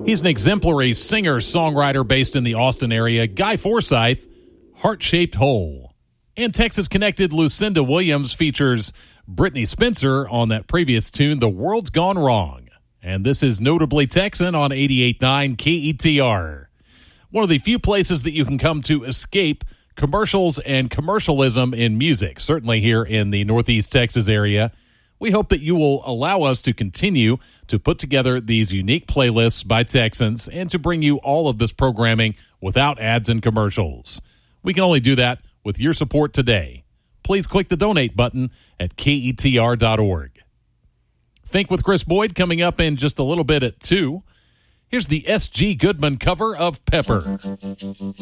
He's an exemplary singer-songwriter based in the Austin area. Guy Forsyth, Heart-Shaped Hole. And Texas-connected Lucinda Williams features Brittany Spencer on that previous tune, The World's Gone Wrong. And this is Notably Texan on 88.9 KETR. One of the few places that you can come to escape commercials and commercialism in music, certainly here in the Northeast Texas area. We hope that you will allow us to continue to put together these unique playlists by Texans and to bring you all of this programming without ads and commercials. We can only do that with your support today. Please click the donate button at KETR.org. Think with Chris Boyd coming up in just a little bit at 2. Here's the S.G. Goodman cover of Pepper.